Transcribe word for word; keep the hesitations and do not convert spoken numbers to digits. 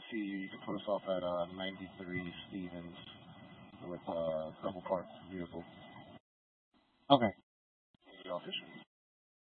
see you. You can put us off at uh, ninety-three Stevens with uh, double parked vehicle. Okay. Y'all fishing?